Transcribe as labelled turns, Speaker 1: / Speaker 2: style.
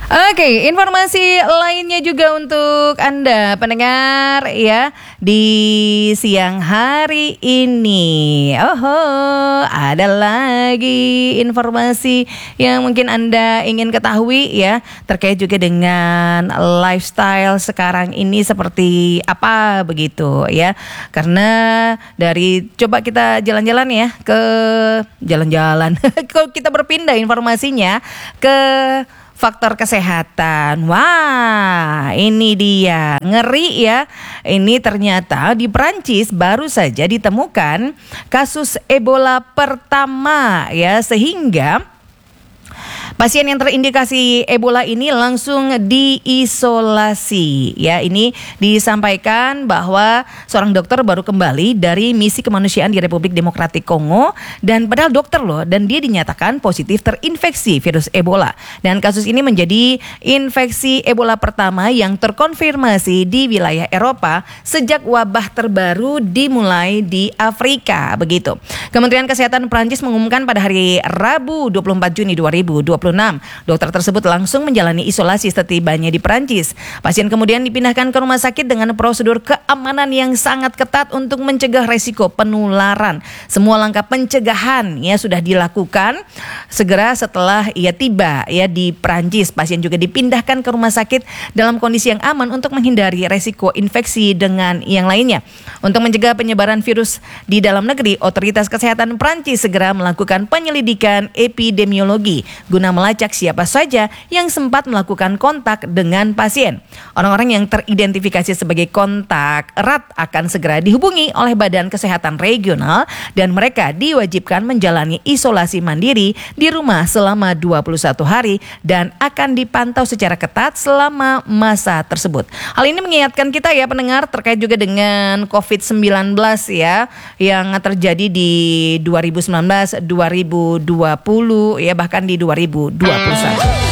Speaker 1: Oke, informasi lainnya juga untuk Anda pendengar ya di siang hari ini. Ada lagi informasi yang mungkin Anda ingin ketahui ya terkait juga dengan lifestyle sekarang ini seperti apa begitu ya. Karena dari coba kita jalan-jalan ya ke jalan-jalan. Kalau kita berpindah informasinya ke faktor kesehatan. Wah, ini dia. Ngeri ya. Ini ternyata di Prancis baru saja ditemukan kasus Ebola pertama ya, sehingga pasien yang terindikasi Ebola ini langsung diisolasi. Ya, ini disampaikan bahwa seorang dokter baru kembali dari misi kemanusiaan di Republik Demokratik Kongo dan padahal dokter loh, dan dia dinyatakan positif terinfeksi virus Ebola. Dan kasus ini menjadi infeksi Ebola pertama yang terkonfirmasi di wilayah Eropa sejak wabah terbaru dimulai di Afrika begitu. Kementerian Kesehatan Prancis mengumumkan pada hari Rabu 24 Juni 2026 dokter tersebut langsung menjalani isolasi setibanya di Prancis. Pasien kemudian dipindahkan ke rumah sakit dengan prosedur keamanan yang sangat ketat untuk mencegah resiko penularan. Semua langkah pencegahan ya sudah dilakukan segera setelah ia tiba ya di Prancis. Pasien juga dipindahkan ke rumah sakit dalam kondisi yang aman untuk menghindari resiko infeksi dengan yang lainnya. Untuk mencegah penyebaran virus di dalam negeri, otoritas kesehatan Prancis segera melakukan penyelidikan epidemiologi guna melacak siapa saja yang sempat melakukan kontak dengan pasien. Orang-orang yang teridentifikasi sebagai kontak erat akan segera dihubungi oleh Badan Kesehatan Regional dan mereka diwajibkan menjalani isolasi mandiri di rumah selama 21 hari dan akan dipantau secara ketat selama masa tersebut. Hal ini mengingatkan kita ya pendengar terkait juga dengan COVID-19 ya yang terjadi di 2019, 2020 ya bahkan di 2021.